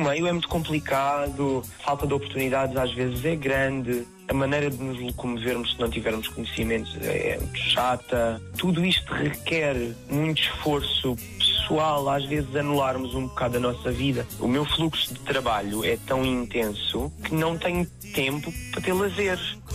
meio é muito complicado, a falta de oportunidades às vezes é grande, a maneira de nos locomovermos se não tivermos conhecimentos é muito chata. Tudo isto requer muito esforço pessoal, às vezes anularmos um bocado a nossa vida. O meu fluxo de trabalho é tão intenso que não tenho tempo para ter lazer.